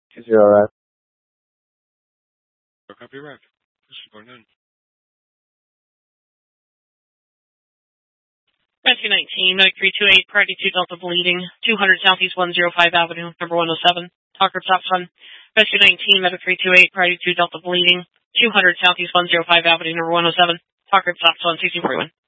Is it alright? Copy rack. This is going in. Rescue 19, Medic 328, Priority 2 Delta bleeding, 200 Southeast 105 Avenue, number 107. Talk group top fun. Rescue 19, Medic 328, Priority 2 Delta bleeding, 200 Southeast 105 Avenue, number 107. Talk group top fun, 6241.